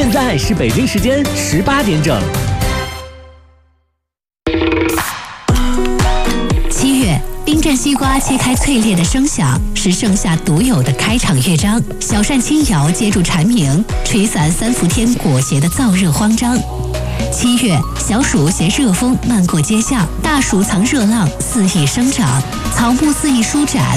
现在是北京时间18点整。 7月，冰镇西瓜切开脆裂的声响，是盛夏独有的开场乐章。小扇轻摇接住蝉鸣，吹散三伏天裹挟的燥热慌张。7月，小暑携热风漫过街巷，大暑藏热浪肆意生长，草木肆意舒展。